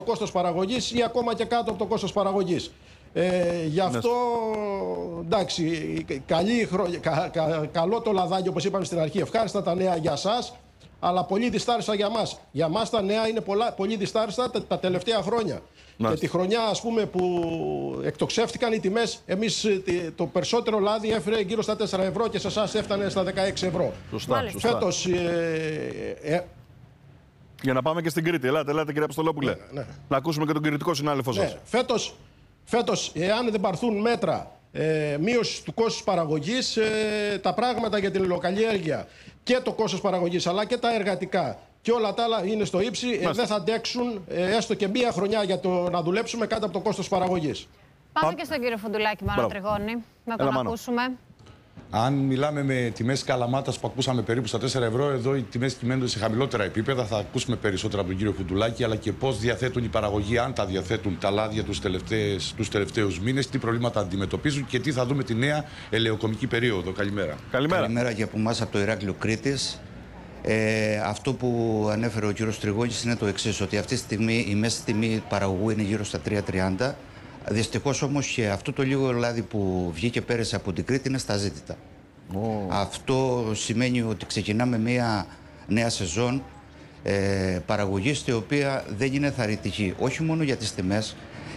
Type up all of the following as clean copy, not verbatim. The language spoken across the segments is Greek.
κόστος παραγωγής ή ακόμα και κάτω από το κόστος παραγωγής. Γι' αυτό, εντάξει, καλό το λαδάκι, όπως είπαμε στην αρχή, ευχάριστα τα νέα για σας, αλλά πολύ δυστάριστα για μας. Για μας τα νέα είναι πολύ δυστάριστα τα τελευταία χρόνια. Και τη χρονιά, ας πούμε, που εκτοξεύτηκαν οι τιμές, εμείς το περισσότερο λάδι έφερε γύρω στα 4 ευρώ και σε εσάς έφτανε στα 16 ευρώ. Σωστά. Φέτος... Για να πάμε και στην Κρήτη. Ελάτε κύριε Αποστολόπουλε. Ναι. Να ακούσουμε και τον κριτικό συνάδελφο σας. Φέτος, εάν δεν πάρθουν μέτρα μείωση του κόστους παραγωγής, τα πράγματα για την υλοκαλλιέργεια και το κόστος παραγωγής αλλά και τα εργατικά και όλα τα άλλα είναι στο ύψη, δεν θα αντέξουν έστω και μία χρονιά για να δουλέψουμε κάτω από το κόστος παραγωγής. Πάμε και στον κύριο Φουντουλάκη, Μάνο Τριγώνη, να τον ακούσουμε. Αν μιλάμε με τιμές καλαμάτας που ακούσαμε περίπου στα 4 ευρώ, εδώ οι τιμές κυμαίνονται σε χαμηλότερα επίπεδα. Θα ακούσουμε περισσότερα από τον κύριο Φουντουλάκη, αλλά και πώς διαθέτουν οι παραγωγοί, αν τα διαθέτουν τα λάδια τους τελευταίους μήνες, τι προβλήματα αντιμετωπίζουν και τι θα δούμε τη νέα ελαιοκομική περίοδο. Καλημέρα. Καλημέρα και από εμάς από το Ηράκλειο Κρήτης. Αυτό που ανέφερε ο κύριος Τριγώνης είναι το εξής, ότι αυτή τη στιγμή η μέση τιμή παραγωγού είναι γύρω στα 3,30. Δυστυχώς όμως και αυτό το λίγο λάδι που βγήκε πέρυσι από την Κρήτη είναι στα ζήτητα. Αυτό σημαίνει ότι ξεκινάμε μια νέα σεζόν παραγωγής, η οποία δεν είναι θαρρυντική. Όχι μόνο για τις τιμές,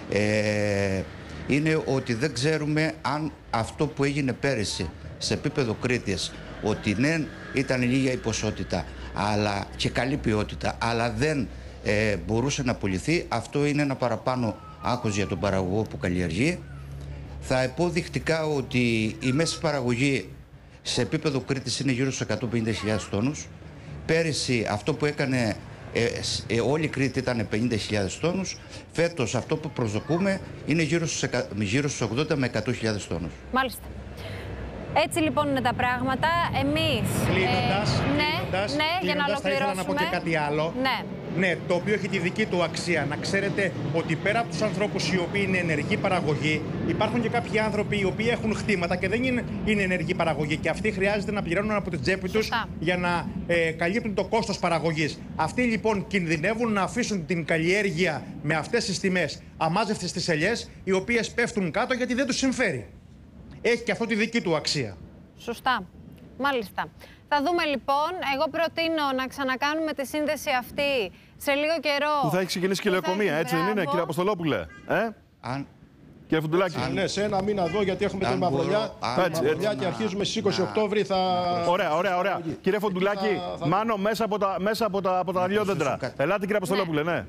είναι ότι δεν ξέρουμε αν αυτό που έγινε πέρυσι σε επίπεδο Κρήτης, ότι ναι ήταν λίγα η ποσότητα αλλά και καλή ποιότητα, αλλά δεν μπορούσε να πουληθεί, αυτό είναι ένα παραπάνω άγχος για τον παραγωγό που καλλιεργεί. Θα υποδεικτικά ότι η μέση παραγωγή σε επίπεδο Κρήτης είναι γύρω στους 150.000 τόνους. Πέρυσι αυτό που έκανε όλη η Κρήτη ήταν 50.000 τόνους. Φέτος αυτό που προσδοκούμε είναι γύρω στους 80 με 100.000 τόνους. Μάλιστα. Έτσι λοιπόν είναι τα πράγματα. Εμείς... Κλείνοντας, για να ολοκληρώσουμε. Θα ήθελα να πω και κάτι άλλο. Ναι, το οποίο έχει τη δική του αξία. Να ξέρετε ότι πέρα από τους ανθρώπους οι οποίοι είναι ενεργή παραγωγή, υπάρχουν και κάποιοι άνθρωποι οι οποίοι έχουν χτήματα και δεν είναι ενεργή παραγωγή. Και αυτοί χρειάζεται να πληρώνουν από την τσέπη τους για να καλύπτουν το κόστος παραγωγής. Αυτοί λοιπόν κινδυνεύουν να αφήσουν την καλλιέργεια με αυτές τις τιμές αμάζευτες στις ελιές, οι οποίες πέφτουν κάτω γιατί δεν τους συμφέρει. Έχει και αυτό τη δική του αξία. Σωστά. Μάλιστα. Θα δούμε λοιπόν. Εγώ προτείνω να ξανακάνουμε τη σύνδεση αυτή σε λίγο καιρό. Που θα έχει ξεκινήσει και η λεωκομεία, έτσι δεν είναι, κύριε Αποστολόπουλε? Κύριε Φουντουλάκη. Ναι, σε ένα μήνα εδώ, γιατί έχουμε την Μαυρολιά. Και αρχίζουμε στις 20 Οκτώβρη. Ωραία. Κύριε Φουντουλάκη, Μάνο, μέσα από τα αλλιόδεντρα. Ελάτε, κύριε Αποστολόπουλε, ναι.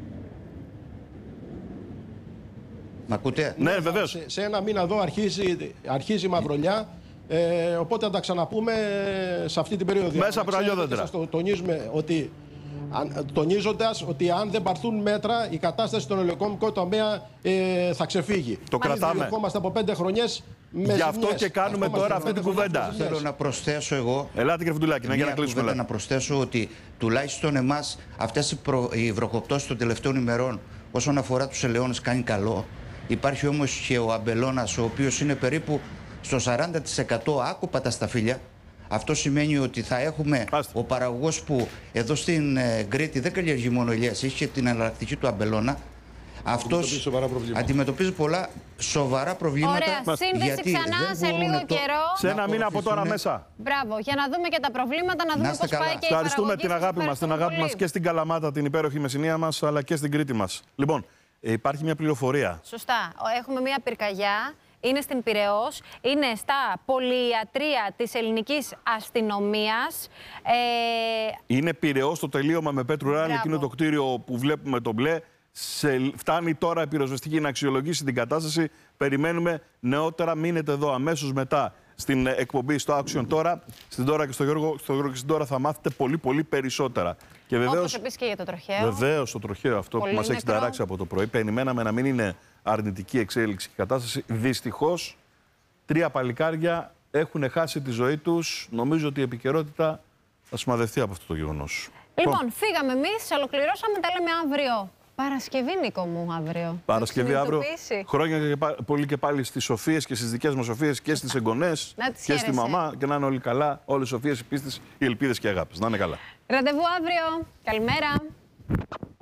Μ' ακούτε? Ναι, βεβαίως. Σε ένα μήνα εδώ αρχίζει η Μαυρολιά. Οπότε θα τα ξαναπούμε σε αυτή την περίοδο. Μέσα από τα αλλιόδεντρα. Τονίζουμε ότι, τονίζοντας ότι αν δεν πάρθουν μέτρα, η κατάσταση στον ελαιοκομικό τομέα θα ξεφύγει. Το κρατάμε. Ερχόμαστε από 5 χρονιές. Γι' αυτό και κάνουμε τώρα αυτή την κουβέντα. Θέλω να προσθέσω εγώ. Ελάτε, κύριε Φουντουλάκη, για να κλείσουμε. Να προσθέσω ότι τουλάχιστον εμάς αυτές οι βροχοπτώσεις των τελευταίων ημερών όσον αφορά τους ελαιώνες κάνει καλό. Υπάρχει όμως και ο αμπελώνας, ο οποίος είναι περίπου στο 40% άκουπα τα σταφύλια. Αυτό σημαίνει ότι θα έχουμε ο παραγωγός που εδώ στην Κρήτη δεν καλλιεργεί μόνο ελιές, έχει και την εναλλακτική του αμπελώνα. Αυτός αντιμετωπίζει πολλά σοβαρά προβλήματα. Ωραία, σύνδεση ξανά σε λίγο καιρό. Σε ένα μήνα από τώρα μέσα. Μπράβο, για να δούμε και τα προβλήματα, να δούμε πώς πάει και η παραγωγή. Ευχαριστούμε την αγάπη μας και στην Καλαμάτα, την υπέροχη Μεσσηνία μας, αλλά και στην Κρήτη μας. Λοιπόν, υπάρχει μια πληροφορία. Σωστά. Έχουμε μια πυρκαγιά. Είναι στην Πειραιώς, είναι στα πολυιατρία της ελληνικής αστυνομίας. Είναι Πειραιώς το τελείωμα με Πέτρου Ράνη, εκείνο το κτίριο που βλέπουμε το μπλε. Φτάνει τώρα η πυροσβεστική να αξιολογήσει την κατάσταση. Περιμένουμε νεότερα, μείνετε εδώ αμέσως μετά στην εκπομπή στο Action τώρα. Στην Τώρα και στο Γιώργο και στην Τώρα θα μάθετε πολύ περισσότερα. Και βεβαίως, όπως επίσης και για το τροχαίο. Βεβαίως το τροχαίο αυτό που μας έχει συνταράξει από το πρωί. Περιμέναμε να μην είναι αρνητική εξέλιξη και κατάσταση. Δυστυχώς, 3 παλικάρια έχουν χάσει τη ζωή τους. Νομίζω ότι η επικαιρότητα θα σημαδευτεί από αυτό το γεγονός. Λοιπόν, φύγαμε εμείς, ολοκληρώσαμε, τα λέμε αύριο. Παρασκευή, Νίκο μου, αύριο. Παρασκευή αύριο. Χρόνια πολύ και πάλι στις Σοφίες και στις δικές μας Σοφίες και στις εγγονές και στη μαμά. Και να είναι όλοι καλά. Όλες οι Σοφίες, οι πίστες, οι ελπίδες και οι αγάπες. Να είναι καλά. Ραντεβού αύριο. Καλημέρα.